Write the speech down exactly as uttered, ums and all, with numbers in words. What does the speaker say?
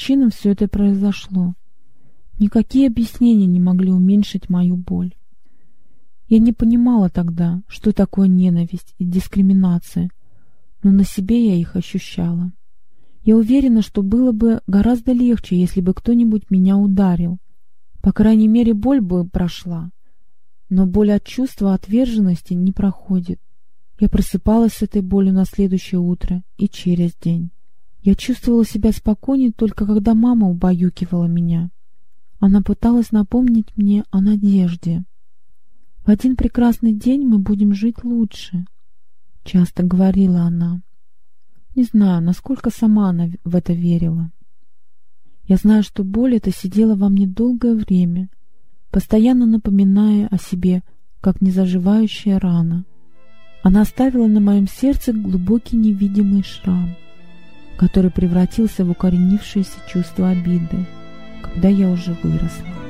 причинам все это произошло. Никакие объяснения не могли уменьшить мою боль. Я не понимала тогда, что такое ненависть и дискриминация, но на себе я их ощущала. Я уверена, что было бы гораздо легче, если бы кто-нибудь меня ударил. По крайней мере, боль бы прошла. Но боль от чувства отверженности не проходит. Я просыпалась с этой болью на следующее утро и через день. Я чувствовала себя спокойнее только когда мама убаюкивала меня. Она пыталась напомнить мне о надежде. «В один прекрасный день мы будем жить лучше», — часто говорила она. Не знаю, насколько сама она в это верила. Я знаю, что боль эта сидела во мне долгое время, постоянно напоминая о себе, как незаживающая рана. Она оставила на моем сердце глубокий невидимый шрам, который превратился в укоренившееся чувство обиды, когда я уже выросла.